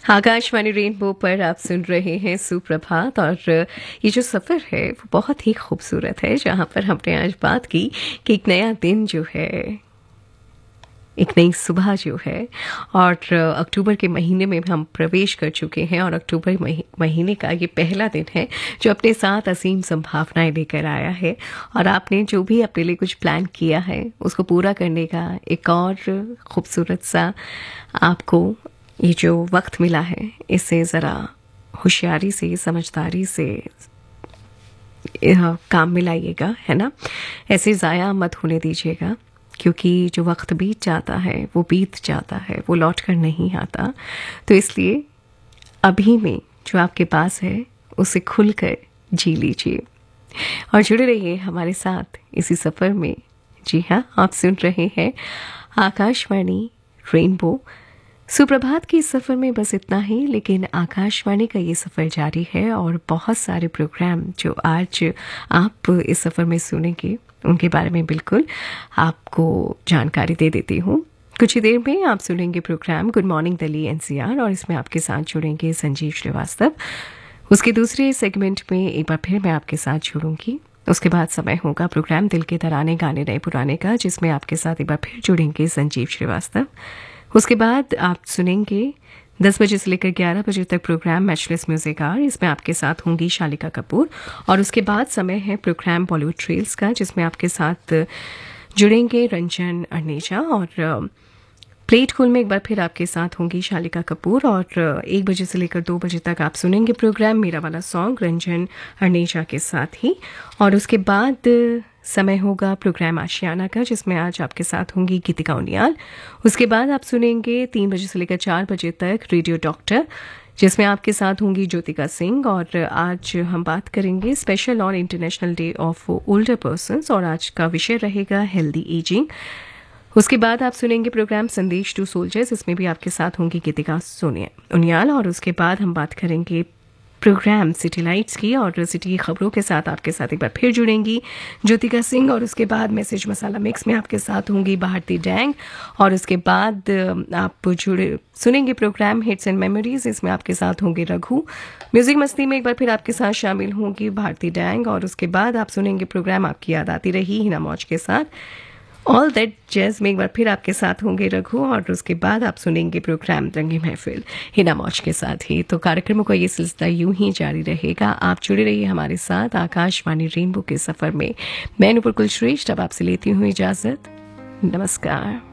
Akashvani rainbow पर आप सुन रहे हैं सुप्रभात। और ये जो सफ़र है वो बहुत ही खूबसूरत है, जहाँ पर हमने आज बात की कि एक नया दिन जो है, एक नई सुबह जो है, और अक्टूबर के महीने में हम प्रवेश कर चुके हैं। और अक्टूबर महीने का ये पहला दिन है जो अपने साथ असीम संभावनाएं लेकर आया है। और आपने जो भी अपने लिए कुछ प्लान किया है उसको पूरा करने का एक और खूबसूरत सा आपको ये जो वक्त मिला है, इससे ज़रा होशियारी से, समझदारी से काम मिलाइएगा, है ना। ऐसे ज़ाया मत होने दीजिएगा, क्योंकि जो वक्त बीत जाता है वो बीत जाता है, वो लौट कर नहीं आता। तो इसलिए अभी में जो आपके पास है उसे खुलकर जी लीजिए और जुड़े रहिए हमारे साथ इसी सफ़र में। जी हाँ, आप सुन रहे हैं आकाशवाणी रेनबो। सुप्रभात की इस सफ़र में बस इतना ही, लेकिन आकाशवाणी का ये सफ़र जारी है और बहुत सारे प्रोग्राम जो आज आप इस सफ़र में सुनेंगे उनके बारे में बिल्कुल आपको जानकारी दे देती हूँ। कुछ ही देर में आप सुनेंगे programme good morning Delhi NCR, और इसमें आपके साथ जुड़ेंगे संजीव श्रीवास्तव। उसके दूसरे सेगमेंट में एक बार फिर मैं आपके साथ जुड़ूंगी। उसके बाद समय होगा प्रोग्राम दिल के तराने गाने नए पुराने का, जिसमें आपके साथ एक बार फिर जुड़ेंगे संजीव श्रीवास्तव। उसके बाद आप सुनेंगे 10 बजे से लेकर 11 बजे तक प्रोग्राम मैचलेस म्यूजिक आवर, इसमें आपके साथ होंगी शालिका कपूर। और उसके बाद समय है प्रोग्राम बॉलीवुड ट्रेल्स का, जिसमें आपके साथ जुड़ेंगे रंजन अर्नेजा। और प्लेट कूल में एक बार फिर आपके साथ होंगी शालिका कपूर। और 1 बजे से लेकर 2 बजे तक आप सुनेंगे प्रोग्राम मेरा वाला सॉन्ग रंजन अर्नेजा के साथ ही। और उसके बाद समय होगा प्रोग्राम आशियाना का, जिसमें आज आपके साथ होंगी गीतिका उनियाल। उसके बाद आप सुनेंगे 3 बजे से लेकर 4 बजे तक रेडियो डॉक्टर, जिसमें आपके साथ होंगी ज्योतिका सिंह। और आज हम बात करेंगे स्पेशल और international day of older persons, और आज का विषय रहेगा हेल्दी एजिंग। उसके बाद आप सुनेंगे प्रोग्राम संदेश टू सोल्जर्स, इसमें भी आपके साथ होंगी गीतिका उनियाल। और उसके बाद हम बात करेंगे प्रोग्राम सिटी लाइट्स की, और सिटी की खबरों के साथ आपके साथ एक बार फिर जुड़ेंगी ज्योतिका सिंह। और उसके बाद मैसेज मसाला मिक्स में आपके साथ होंगी भारती डैंग। और उसके बाद आप सुनेंगे प्रोग्राम हिट्स एंड मेमोरीज, इसमें आपके साथ होंगे रघु। म्यूजिक मस्ती में एक बार फिर आपके साथ शामिल होंगी भारती डैंग। और उसके बाद आप सुनेंगे प्रोग्राम आपकी याद आती रही हिना मौज के साथ। ऑल दैट जैज में एक बार फिर आपके साथ होंगे रघु। और उसके बाद आप सुनेंगे प्रोग्राम रंगी महफिल हिना मौज के साथ ही। तो कार्यक्रमों का ये सिलसिला यूं ही जारी रहेगा। आप जुड़े रहिए हमारे साथ आकाशवाणी रेनबो के सफर में। मैं नूपुर कुलश्रेष्ठ अब आपसे लेती हूँ इजाजत। नमस्कार।